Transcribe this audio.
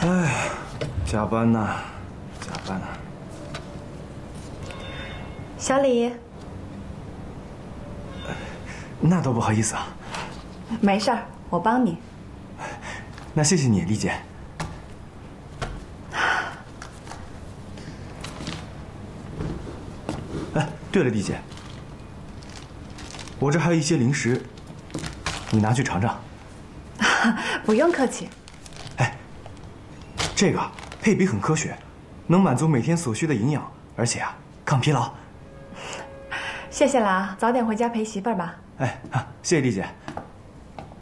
哎呀，加班呐，加班呐。 小李， 那都不好意思啊。 没事儿，我帮你。 那谢谢你，丽姐。哎，对了，丽姐，我这还有一些零食，你拿去尝尝。 不用客气。 哎，这个配比很科学，能满足每天所需的营养，而且啊，抗疲劳。 谢谢了啊，早点回家陪媳妇儿吧。 哎，谢谢丽姐。